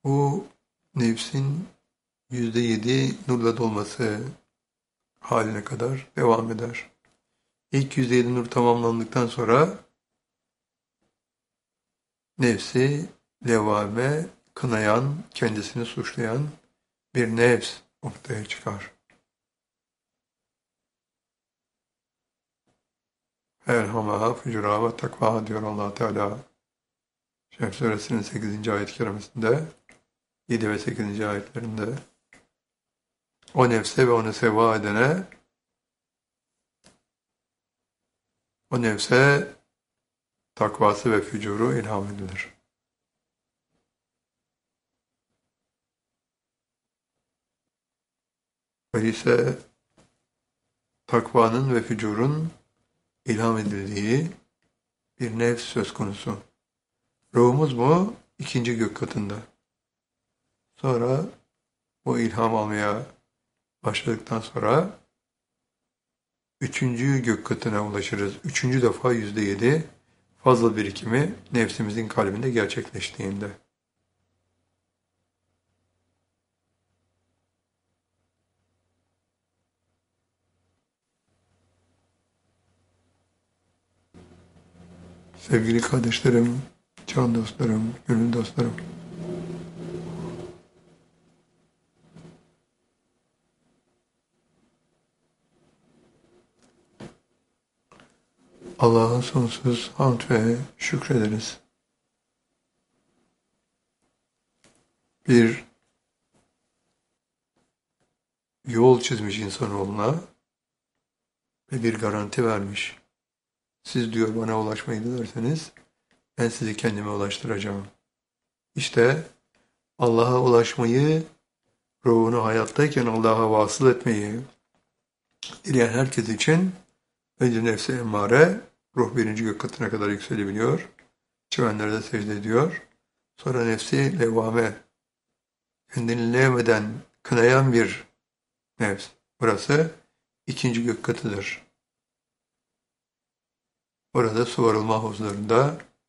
Bu nefsin %7 nurla dolması haline kadar devam eder. İlk %7 nur tamamlandıktan sonra nefsi levvame, kınayan, kendisini suçlayan bir nefs ortaya çıkar. Elhamaha fücura ve takva diyor Allah Teala. Şerh suresinin 8. ayet-i kerimesinde, 7 ve 8. ayetlerinde o nefse ve onu seva edene, o nefse takvası ve fücuru ilham edilir. Öyleyse takvanın ve fücurun ilham edildiği bir nefs söz konusu. Ruhumuz mu? İkinci gök katında. Sonra o ilham almaya başladıktan sonra üçüncü gök katına ulaşırız. Üçüncü defa %7 fazla birikimi nefsimizin kalbinde gerçekleştiğinde. Sevgili kardeşlerim, can dostlarım, gönül dostlarım. Allah'a sonsuz hamd ve şükrederiz. Bir yol çizmiş insanoğluna ve bir garanti vermiş. Siz diyor bana ulaşmayı dilerseniz ben sizi kendime ulaştıracağım. İşte Allah'a ulaşmayı, ruhunu hayattayken Allah'a vasıl etmeyi dileyen herkes için önce nefsi emmare, ruh birinci gök katına kadar yükselebiliyor. Çimenlerde secde ediyor. Sonra nefsi levvame, kendini levmeden kınayan bir nefs. Burası ikinci gök katıdır. Orada su arılma havuzlarında